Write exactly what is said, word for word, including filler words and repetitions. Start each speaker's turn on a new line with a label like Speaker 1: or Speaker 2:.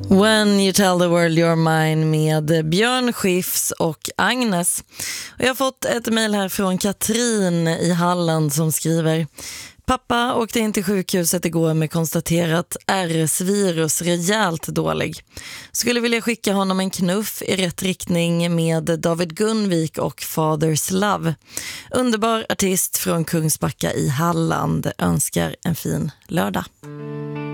Speaker 1: When you tell the world you're mine med Björn Skifs och Agnes. Och jag har fått ett mejl här från Katrin i Halland som skriver: Pappa åkte in till sjukhuset igår med konstaterat R S-virus, rejält dålig. Skulle vilja skicka honom en knuff i rätt riktning med David Gunvik och Father's Love. Underbar artist från Kungsbacka i Halland. Önskar en fin lördag.